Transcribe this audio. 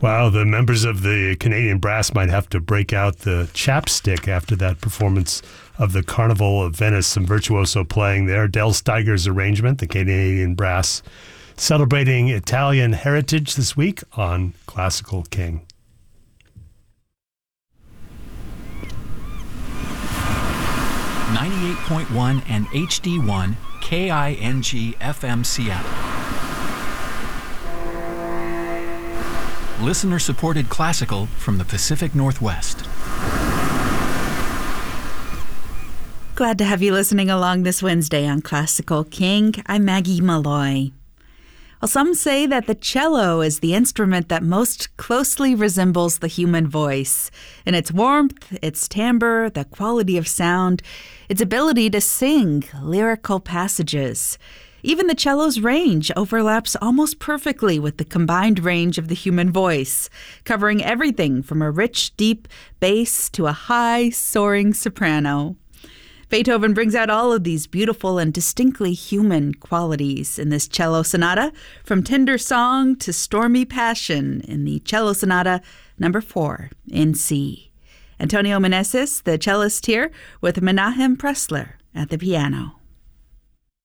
Wow, the members of the Canadian Brass might have to break out the chapstick after that performance of the Carnival of Venice. Some virtuoso playing there. Del Steiger's arrangement, the Canadian Brass, celebrating Italian heritage this week on Classical King. .1 and HD1 KING FM Seattle. Listener-supported classical from the Pacific Northwest. Glad to have you listening along this Wednesday on Classical King. I'm Maggie Malloy. Well, some say that the cello is the instrument that most closely resembles the human voice in its warmth, its timbre, the quality of sound, its ability to sing lyrical passages. Even the cello's range overlaps almost perfectly with the combined range of the human voice, covering everything from a rich, deep bass to a high, soaring soprano. Beethoven brings out all of these beautiful and distinctly human qualities in this cello sonata, from tender song to stormy passion in the Cello Sonata No. 4 in C. Antonio Meneses, the cellist here, with Menahem Pressler at the piano.